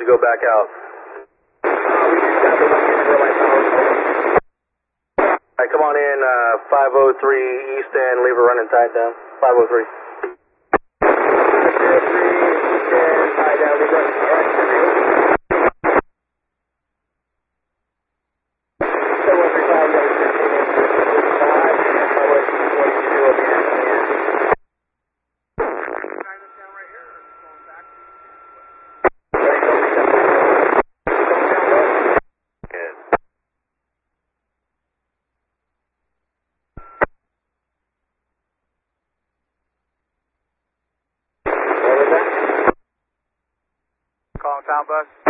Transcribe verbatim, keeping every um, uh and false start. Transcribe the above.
to go back out. Alright, come on in, uh, five oh three East End, leave a running tide down. five oh three. five oh three East End, tide down, leave running tide. Calling Town Bus.